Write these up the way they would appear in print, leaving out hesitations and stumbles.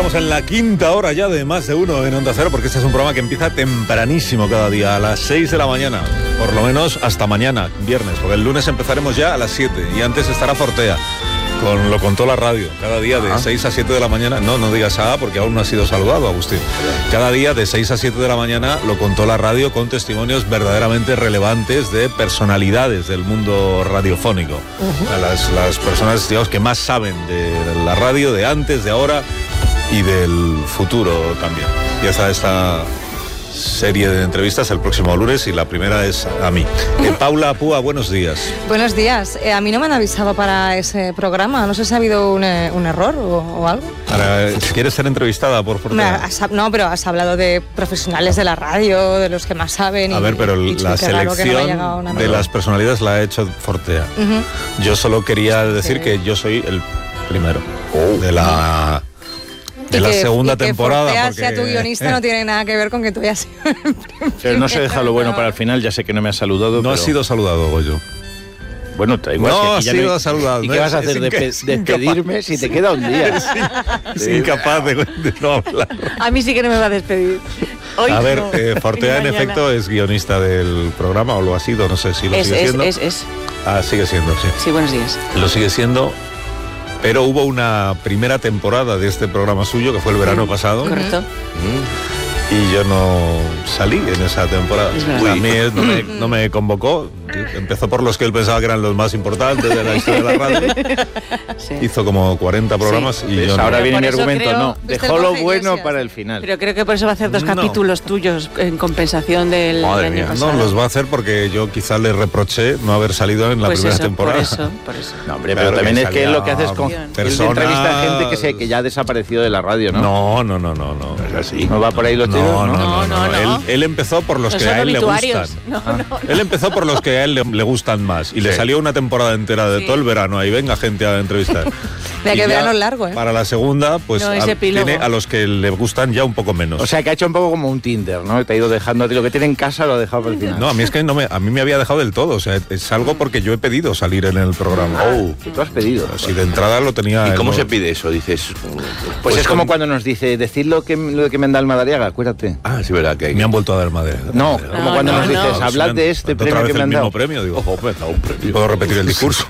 Estamos en la quinta hora ya de Más de Uno en Onda Cero, porque este es un programa que empieza tempranísimo cada día, a las 6 de la mañana, por lo menos hasta mañana, viernes, porque el lunes empezaremos ya a las 7 y antes estará Fortea. Lo contó la radio, cada día de 6 a 7 de la mañana, no digas porque aún no ha sido saludado, Agustín. Cada día de 6 a 7 de la mañana lo contó la radio con testimonios verdaderamente relevantes de personalidades del mundo radiofónico. Las personas, digamos, que más saben de la radio, de antes, de ahora y del futuro también. Y esta serie de entrevistas el próximo lunes y la primera es a mí. Paula Apúa, buenos días. Buenos días. A mí no me han avisado para ese programa. No sé si ha habido un error o algo. ¿Quieres ser entrevistada por Fortea? No, pero has hablado de profesionales de la radio, de los que más saben. A ver, pero la selección de las personalidades la ha hecho Fortea. Yo solo quería decir que yo soy el primero de la segunda temporada. Que Fortea sea tu guionista no tiene nada que ver con que tú hayas sido Pero no se deja lo bueno para el final, ya sé que no me has saludado. No has sido saludado, Goyo. Bueno, da igual. No has sido saludado. ¿Y qué vas a hacer? ¿Despedirme si te queda un día? Es incapaz de no hablar. A mí sí que no me va a despedir. Hoy a ver, no. Fortea en efecto es guionista del programa, o lo ha sido, no sé si lo sigue siendo. Es. Sigue siendo, sí. Sí, buenos días. Lo sigue siendo. Pero hubo una primera temporada de este programa suyo, que fue el verano pasado. Correcto. Y yo no salí en esa temporada. A mí no me convocó. Empezó por los que él pensaba que eran los más importantes de la historia de la radio. Sí. Hizo como 40 programas y yo no. Ahora viene mi argumento, dejó lo bueno para el final. Pero creo que por eso va a hacer 2 capítulos tuyos en compensación del año pasado. No, los va a hacer porque yo quizá le reproché no haber salido en la primera temporada. Por eso. No, hombre, pero también es que lo que haces con entrevista a gente que ya ha desaparecido de la radio, ¿no? No. Es así. ¿No va por ahí los tiros? No. Él empezó por los que a él le gustan. Él empezó por los que a él le gustan más. Y le salió una temporada entera de todo el verano. Ahí venga gente a entrevistar. Mira que verano largo, ¿eh? Para la segunda, pues tiene a los que le gustan ya un poco menos. O sea, que ha hecho un poco como un Tinder, ¿no? Te ha ido dejando lo que tiene en casa, lo ha dejado por el final. No, a mí es que a mí me había dejado del todo. O sea, es algo porque yo he pedido salir en el programa. ¿Tú has pedido? Si de entrada lo tenía. ¿Y cómo se pide eso? Dices. Pues es como cuando nos dice, decid lo que me da el Madariaga, acuérdate. Sí, verdad que me han vuelto a dar Madariaga. No, como cuando nos dices, hablad de este premio que me han dado. Premio, digo, me han dado un premio. ¿Puedo repetir el discurso?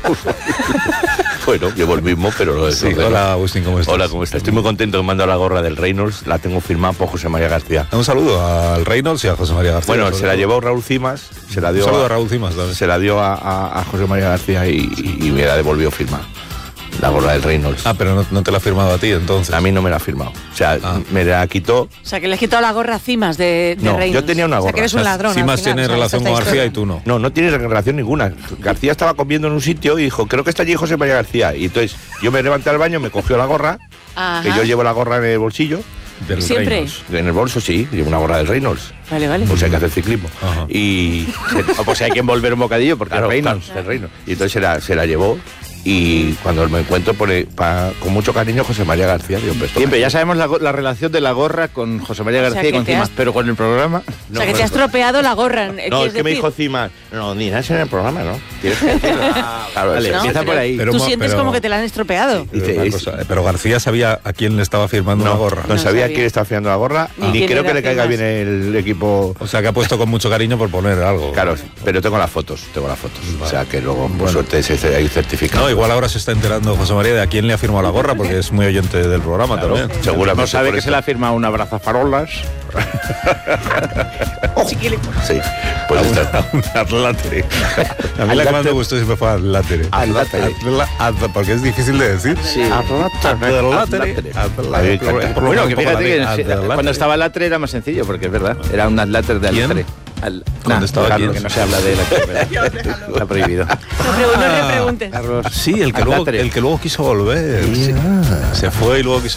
Bueno, llevo el mismo, pero sí, hola, Agustín, ¿cómo estás? Hola, ¿cómo estás? Estoy muy contento que me han dado la gorra del Reynolds, la tengo firmada por José María García. Un saludo al Reynolds y a José María García. Bueno, se la llevó Raúl Cimas, un saludo a Raúl Cimas también. Se la dio a José María García y me la devolvió firmada. La gorra del Reynolds. Pero no te la ha firmado a ti, entonces. A mí no me la ha firmado. O sea, me la quitó. O sea, que le has quitado la gorra a Cimas de Reynolds. Yo tenía una gorra. O sea, que eres un ladrón. Cimas tiene relación con García y tú no. No tiene relación ninguna. García estaba comiendo en un sitio y dijo, creo que está allí José María García. Y entonces yo me levanté al baño, me cogió la gorra, que yo llevo la gorra en el bolsillo. ¿Siempre? Reynolds. En el bolso sí, llevo una gorra del Reynolds. Vale. Pues hay que hacer ciclismo. Y pues hay que envolver un bocadillo porque claro, el Reynolds. Y entonces se la llevó. Y cuando me encuentro pone con mucho cariño José María García. Digo, siempre, ya sabemos la relación de la gorra con José María García y con Cimas, pero con el programa. O sea, que te has tropeado la gorra. No, es que me dijo Cimas, ni nada en el programa, ¿no? Tienes que decirlo. Claro, vale, empieza por ahí. Tú sientes como que te la han estropeado. Pero García sabía a quién le estaba firmando la gorra. No sabía a quién le estaba firmando la gorra, ni creo que le caiga bien el equipo. O sea, que ha puesto con mucho cariño por poner algo. Claro, pero tengo las fotos. Vale. O sea, que luego, por suerte, hay certificado. No, igual ahora se está enterando José María de a quién le ha firmado la gorra, porque es muy oyente del programa también. Seguramente. No sabe que se le ha firmado un abrazafarolas. Sí, pues un Atlátere. A mí la que más me gustó siempre fue Atlátere. Porque es difícil de decir. Sí. Atlátere. Bueno, que fíjate que cuando estaba Latre era más sencillo, porque es verdad, era un Atlátere de Altre. ¿Dónde estaba Carlos, que no se habla de la está prohibido. No le preguntes. Sí, el que luego quiso volver. Se fue y luego quiso